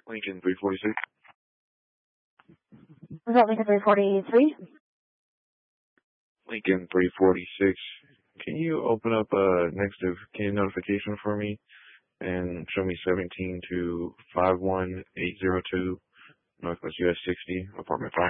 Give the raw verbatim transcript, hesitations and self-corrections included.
Lincoln three forty-six. Result Lincoln three forty-three. Lincoln three forty-six. Can you open up a next of kin notification for me and show me seventeen to five one eight zero two Northwest U S sixty, apartment five?